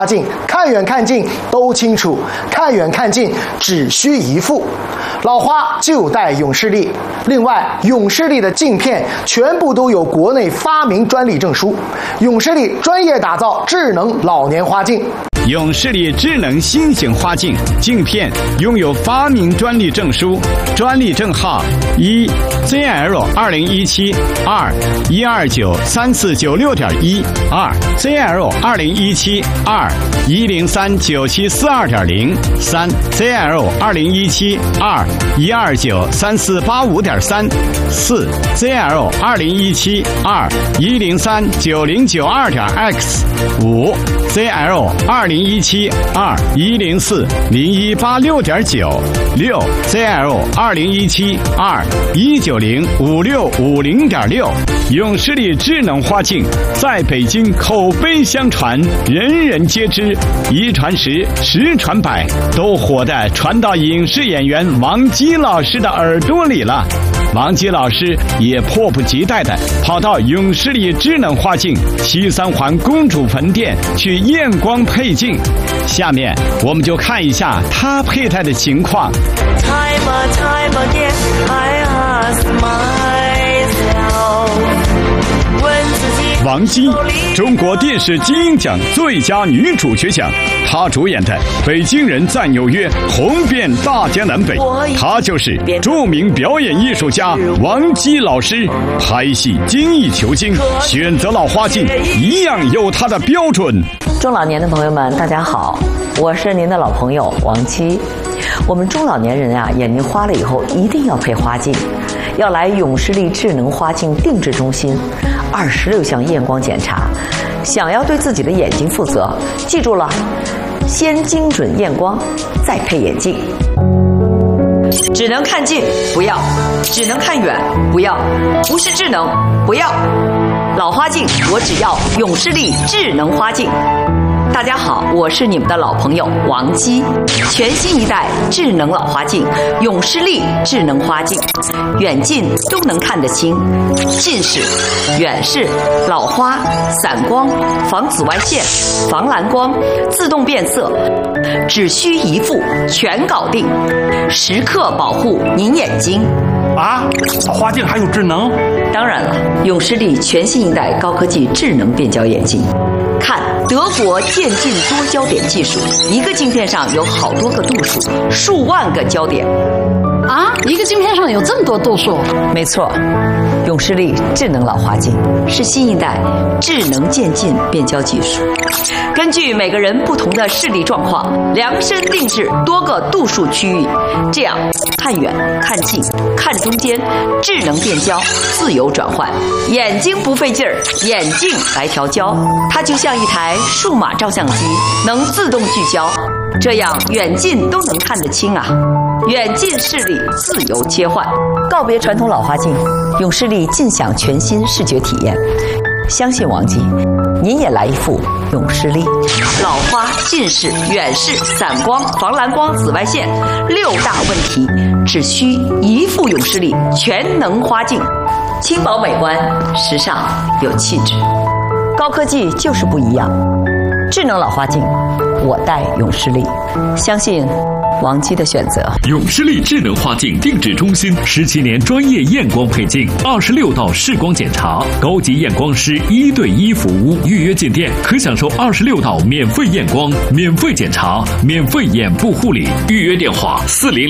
镜，看远看近都清楚，看远看近只需一副。老花就带永视力，另外永视力的镜片全部都有国内发明专利证书。永视力专业打造智能老年花镜。 永视力智能新型花镜镜片拥有发明专利证书，专利证号1 ZL2017 2 1293496.1 2 ZL2017 2 1039742.0 3 ZL2017 2 1293485.3 4 ZL2017 2 1039092.x 5 ZL2017 2 1040186.9 6 ZL2017 2 1905650.6。永视力智能花镜在北京口碑相传，人人皆知，一传十，十传百，都火的传到影视演员王姬老师的耳朵里了。王姬老师也迫不及待地跑到永视力智能花镜西三环公主坟店去验光配镜。下面我们就看一下他佩戴的情况。王姬，中国电视金鹰奖最佳女主角奖，她主演的《北京人在纽约》红遍大江南北。她就是著名表演艺术家王姬老师。拍戏精益求精，选择老花镜一样有她的标准。 中老年的朋友们，大家好，我是您的老朋友王姬。我们中老年人啊，眼睛花了以后一定要配花镜，要来永视力智能花镜定制中心，26项验光检查。想要对自己的眼睛负责，记住了，先精准验光，再配眼镜。只能看近不要，只能看远不要，不是智能不要。老花镜我只要永视力智能花镜。大家好，我是你们的老朋友王姬。全新一代智能老花镜永视力智能花镜，远近都能看得清，近视、远视、老花、散光、防紫外线、防蓝光、自动变色，只需一副全搞定，时刻保护您眼睛。 啊，花镜还有智能？ 当然了，永视力全新一代高科技智能变焦眼镜。看德国渐进多焦点技术，一个镜片上有好多个度数，数万个焦点。 啊，一个镜片上有这么多度数？ 没错，永视力智能老花镜是新一代智能渐进变焦技术，根据每个人不同的视力状况，量身定制多个度数区域，这样看远、看近、看中间，智能变焦，自由转换，眼睛不费劲儿，眼镜来调焦，它就像一台数码照相机，能自动聚焦，这样远近都能看得清啊。远近视力自由切换，告别传统老花镜，永视力尽享全新视觉体验。相信王姬，您也来一副永视力。老花、近视、远视、散光、防蓝光、紫外线6大问题，只需一副永视力全能花镜，轻薄美观，时尚有气质。高科技就是不一样，智能老花镜，我戴永视力，相信王姬的选择。 永视力智能花镜定制中心17年专业验光配镜，26道视光检查，高级验光师1对1服务。预约进店可享受26道免费验光、免费检查、免费眼部护理。预约电话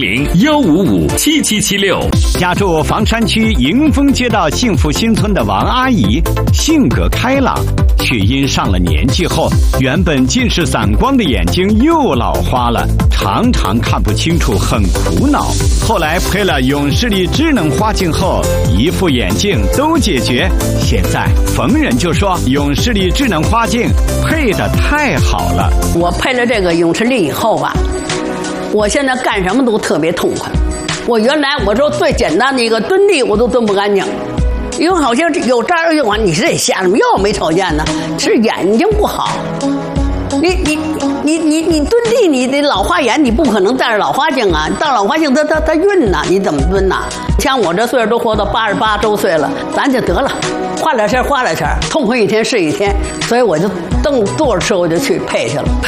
400-155-7776。 家住房山区迎丰街道幸福新村的王阿姨，性格开朗，却因上了年纪后，原本近视散光的眼睛又老花了，常常看不清楚，很苦恼。后来配了永视力智能花镜后，一副眼镜都解决。现在逢人就说永视力智能花镜配得太好了。 我配了这个永视力以后吧，我现在干什么都特别痛快。我原来我说最简单的一个蹲地我都蹲不干净，因为好像有这儿用完，你是得下什么药没瞅见呢？是眼睛不好。你蹲地，你的老花眼，你不可能戴着老花镜啊！戴老花镜它晕呐，你怎么蹲呐？像我这岁数都活到88周岁了，咱就得了，花点钱，痛快一天是一天，所以我就坐着车我就去配去了。